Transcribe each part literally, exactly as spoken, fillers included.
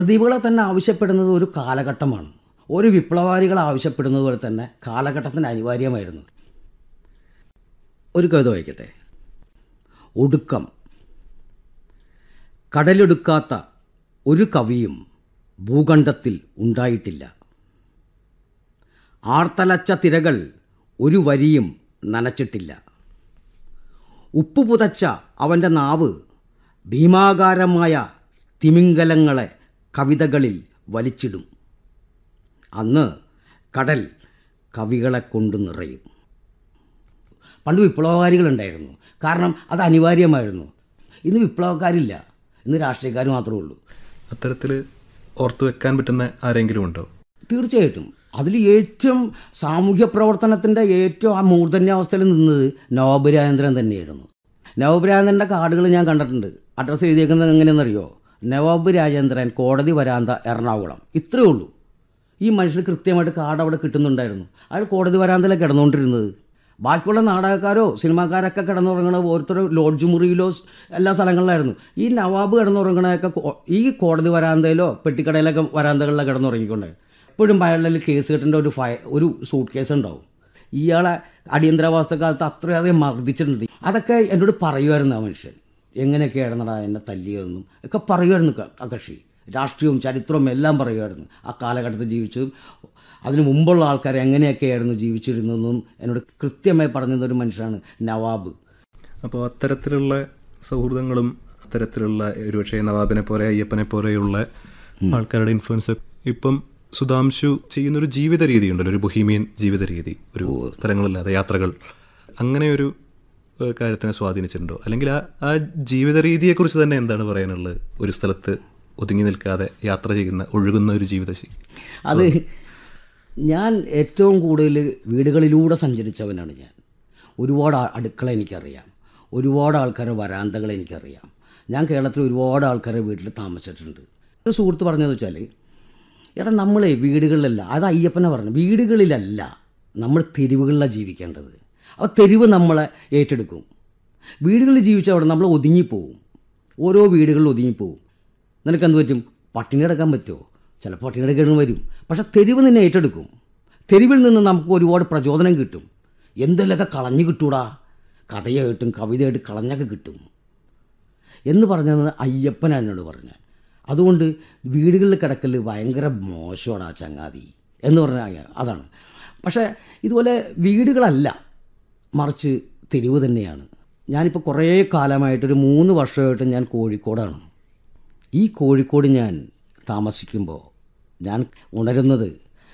പ്രതിഭകളെ തന്നെ ആവശ്യപ്പെടുന്നത് ഒരു കാലഘട്ടമാണ്. ഒരു വിപ്ലവകാരികൾ ആവശ്യപ്പെടുന്നത് പോലെ തന്നെ കാലഘട്ടത്തിന് അനിവാര്യമായിരുന്നു. ഒരു കവിത വായിക്കട്ടെ. ഒടുക്കം. കടലെടുക്കാത്ത ഒരു കവിയും ഭൂഖണ്ഡത്തിൽ ഉണ്ടായിട്ടില്ല. ആർത്തലച്ച തിരകൾ ഒരു വരിയും നനച്ചിട്ടില്ല. ഉപ്പു പുതച്ച അവൻ്റെ നാവ് ഭീമാകാരമായ തിമിംഗലങ്ങളെ കവിതകളിൽ വലിച്ചിടും. അന്ന് കടൽ കവികളെ കൊണ്ട് നിറയും. പണ്ട് വിപ്ലവകാരികളുണ്ടായിരുന്നു, കാരണം അത് അനിവാര്യമായിരുന്നു. ഇന്ന് വിപ്ലവക്കാരില്ല, ഇന്ന് രാഷ്ട്രീയക്കാർ മാത്രമേ ഉള്ളൂ. അത്തരത്തിൽ ഓർത്തു വെക്കാൻ പറ്റുന്ന ആരെങ്കിലും ഉണ്ടോ? തീർച്ചയായിട്ടും. അതിൽ ഏറ്റവും സാമൂഹ്യ പ്രവർത്തനത്തിൻ്റെ ഏറ്റവും ആ മൂർധന്യാവസ്ഥയിൽ നിന്നത് നവാബ് രാജേന്ദ്രൻ തന്നെയായിരുന്നു. നവാബ് രാജേന്ദ്രൻ്റെ കാർഡുകൾ ഞാൻ കണ്ടിട്ടുണ്ട്. അഡ്രസ്സ് എഴുതിയേക്കുന്നത് എങ്ങനെയെന്നറിയോ? നവാബ് രാജേന്ദ്രൻ, കോടതി വരാന്ത, എറണാകുളം. ഇത്രയേ ഉള്ളൂ. ഈ മനുഷ്യർ കൃത്യമായിട്ട് കാർഡ് അവിടെ കിട്ടുന്നുണ്ടായിരുന്നു. അയാൾ കോടതി വരാന്തയിലാണ് കിടന്നുകൊണ്ടിരുന്നത്. ബാക്കിയുള്ള നാടകക്കാരോ സിനിമാക്കാരൊക്കെ കിടന്നുറങ്ങണത് ഓരോരുത്തരോ ലോഡ്ജ് മുറിയിലോ എല്ലാ സ്ഥലങ്ങളിലായിരുന്നു. ഈ നവാബ് കിടന്നുറങ്ങണതൊക്കെ ഈ കോടതി വരാന്തയിലോ പെട്ടിക്കടയിലൊക്കെ വരാന്തകളിലൊക്കെ കിടന്നുറങ്ങിക്കൊണ്ട് എപ്പോഴും അയാളുടെ കേസ് കെട്ടേണ്ട ഒരു ഫയ ഒരു സൂട്ട് കേസ് ഉണ്ടാവും. ഇയാളെ അടിയന്തരാവസ്ഥ കാലത്ത് അത്രയധികം മർദ്ദിച്ചിട്ടുണ്ട്. അതൊക്കെ എന്നോട് പറയുമായിരുന്നു ആ മനുഷ്യൻ. എങ്ങനെയൊക്കെയായിരുന്നടാ എന്നെ തല്ലിയതെന്നും ഒക്കെ പറയുമായിരുന്നു ആ കക്ഷി. രാഷ്ട്രീയവും ചരിത്രവും എല്ലാം പറയുമായിരുന്നു. ആ കാലഘട്ടത്തിൽ ജീവിച്ചതും അതിനു മുമ്പുള്ള ആൾക്കാർ എങ്ങനെയൊക്കെയായിരുന്നു ജീവിച്ചിരുന്നതെന്നും എന്നോട് കൃത്യമായി പറഞ്ഞതൊരു മനുഷ്യനാണ് നവാബ്. അപ്പോൾ അത്തരത്തിലുള്ള സൗഹൃദങ്ങളും അത്തരത്തിലുള്ള ഒരുപക്ഷെ നവാബിനെ പോലെ അയ്യപ്പനെ പോലെയുള്ള ആൾക്കാരുടെ ഇൻഫ്ലുവൻസ് ഇപ്പം സുധാംശു ചെയ്യുന്നൊരു ജീവിത രീതി ഉണ്ടല്ലോ, ഒരു ബൊഹീമിയൻ ജീവിത രീതി, ഒരു സ്ഥലങ്ങളില്ലാതെ യാത്രകൾ, അങ്ങനെ ഒരു കാര്യത്തിനെ സ്വാധീനിച്ചിട്ടുണ്ടോ? അല്ലെങ്കിൽ ആ ആ ജീവിത രീതിയെക്കുറിച്ച് തന്നെ എന്താണ് പറയാനുള്ളത്? ഒരു സ്ഥലത്ത് ഒതുങ്ങി നിൽക്കാതെ യാത്ര ചെയ്യുന്ന ഒഴുകുന്ന ഒരു ജീവിത ശൈലി. അത് ഞാൻ ഏറ്റവും കൂടുതൽ വീടുകളിലൂടെ സഞ്ചരിച്ചവനാണ് ഞാൻ. ഒരുപാട് അടുക്കള എനിക്കറിയാം, ഒരുപാട് ആൾക്കാരുടെ വരാന്തകൾ എനിക്കറിയാം. ഞാൻ കേരളത്തിൽ ഒരുപാട് ആൾക്കാരുടെ വീട്ടിൽ താമസിച്ചിട്ടുണ്ട്. ഒരു സുഹൃത്ത് പറഞ്ഞതെന്ന് വെച്ചാൽ, എടാ നമ്മളെ വീടുകളിലല്ല, അത് അയ്യപ്പനെ പറഞ്ഞു, വീടുകളിലല്ല നമ്മൾ തെരുവുകളിലാണ് ജീവിക്കേണ്ടത്. അപ്പോൾ തെരുവ് നമ്മളെ ഏറ്റെടുക്കും. വീടുകളിൽ ജീവിച്ചാൽ അവിടെ നമ്മൾ ഒതുങ്ങിപ്പോവും, ഓരോ വീടുകളിൽ ഒതുങ്ങിപ്പോവും. നിനക്കെന്ത് പറ്റും? പട്ടിണി കിടക്കാൻ പറ്റുമോ? ചിലപ്പോൾ പട്ടിണി കിടക്കേണ്ടി വരും. പക്ഷേ തെരുവ് നിന്നെ ഏറ്റെടുക്കും. തെരുവിൽ നിന്ന് നമുക്ക് ഒരുപാട് പ്രചോദനം കിട്ടും. എന്തെങ്കിലുമൊക്കെ കളഞ്ഞു കിട്ടൂടാ, കഥയായിട്ടും കവിതയായിട്ട് കളഞ്ഞൊക്കെ കിട്ടും എന്ന് പറഞ്ഞത് അയ്യപ്പൻ എന്നോട് പറഞ്ഞത്. അതുകൊണ്ട് വീടുകളിൽ കിടക്കൽ ഭയങ്കര മോശമാണ് ആ ചങ്ങാതി എന്ന് പറഞ്ഞാൽ അതാണ്. പക്ഷേ ഇതുപോലെ വീടുകളല്ല, മറിച്ച് തെരുവ് തന്നെയാണ്. ഞാനിപ്പോൾ കുറേ കാലമായിട്ടൊരു മൂന്ന് വർഷമായിട്ട് ഞാൻ കോഴിക്കോടാണ്. ഈ കോഴിക്കോട് ഞാൻ താമസിക്കുമ്പോൾ ഞാൻ ഉണരുന്നത്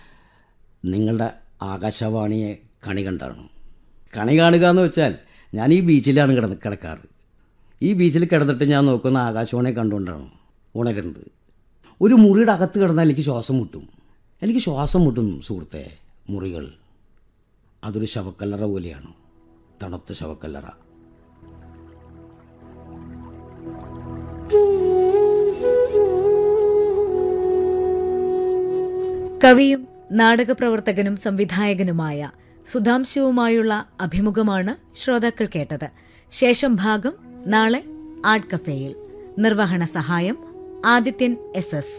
നിങ്ങളുടെ ആകാശവാണിയെ കണി കണ്ടാണ്. കണി കാണുക എന്ന് വെച്ചാൽ ഞാൻ ഈ ബീച്ചിലാണ് കിടന്ന് കിടക്കാറ്. ഈ ബീച്ചിൽ കിടന്നിട്ട് ഞാൻ നോക്കുന്ന ആകാശവാണിയെ കണ്ടുകൊണ്ടാണ് ഉണരുന്നത്. ഒരു മുറിയുടെ അകത്ത് കിടന്നാൽ എനിക്ക് ശ്വാസം മുട്ടും. എനിക്ക് ശ്വാസം മുട്ടും സുഹൃത്തെ. മുറികൾ അതൊരു ശവക്കല്ലറ പോലെയാണ്, തണുത്ത ശവക്കല്ലറ. കവിയും നാടകപ്രവർത്തകനും സംവിധായകനുമായ സുധാംശുവുമായുള്ള അഭിമുഖമാണ് ശ്രോതാക്കൾ കേട്ടത്. ശേഷം ഭാഗം നാളെ ആർട്ട് കഫേയിൽ. നിർവഹണ സഹായം Adithyan S S.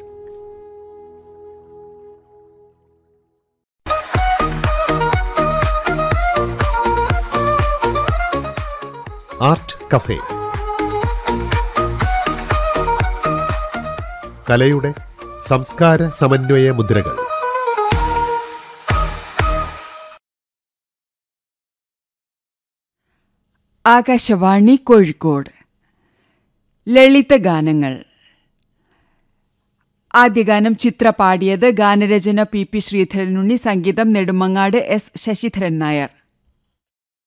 Art cafe, കലയുടെ സംസ്കാര സമന്വയ മുദ്രകൾ. ആകാശവാണി കോഴിക്കോട്. ലളിതഗാനങ്ങൾ. ആദ്യ ഗാനം ചിത്ര പാടിയത്. ഗാനരചന പി പി ശ്രീധരനുണ്ണി, സംഗീതം നെടുമങ്ങാട് എസ് ശശിധരൻ നായർ.